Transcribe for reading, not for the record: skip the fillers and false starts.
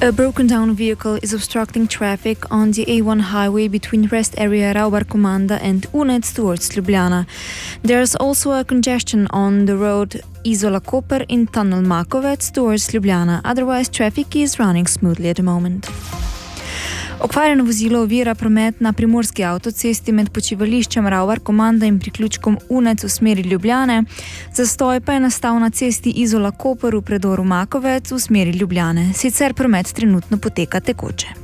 A broken-down vehicle is obstructing traffic on the A1 highway between rest area Ravbarkomanda and Unec towards Ljubljana. There's also a congestion on the road Izola Koper in Tunnel Makovec towards Ljubljana. Otherwise, traffic is running smoothly at the moment. Okvarjeno vozilo ovira promet na primorski avtocesti med počivališčem Ravbarkomanda in priključkom Unec v smeri Ljubljane. Zastoj pa je nastal na cesti Izola Koper v predoru Makovec v smeri Ljubljane. Sicer promet trenutno poteka tekoče.